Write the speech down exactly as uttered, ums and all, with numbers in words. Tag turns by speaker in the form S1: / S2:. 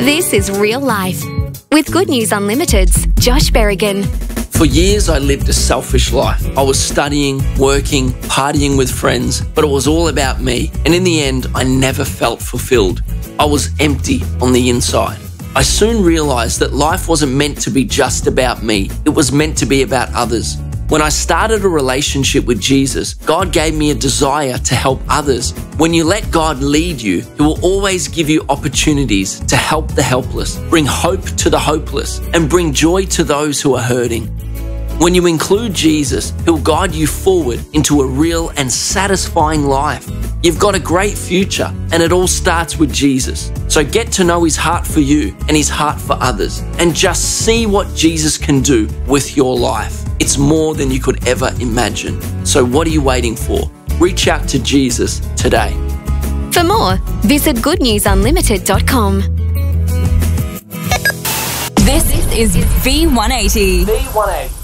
S1: This is Real Life with Good News Unlimited's Josh Berrigan.
S2: For years, I lived a selfish life. I was studying, working, partying with friends, but it was all about me. And in the end, I never felt fulfilled. I was empty on the inside. I soon realized that life wasn't meant to be just about me. It was meant to be about others. When I started a relationship with Jesus, God gave me a desire to help others. When you let God lead you, He will always give you opportunities to help the helpless, bring hope to the hopeless, and bring joy to those who are hurting. When you include Jesus, He'll guide you forward into a real and satisfying life. You've got a great future, and it all starts with Jesus. So get to know His heart for you and His heart for others, and just see what Jesus can do with your life. It's more than you could ever imagine. So what are you waiting for? Reach out to Jesus today.
S1: For more, visit good news unlimited dot com.
S3: This is V one eighty.
S2: V one eighty.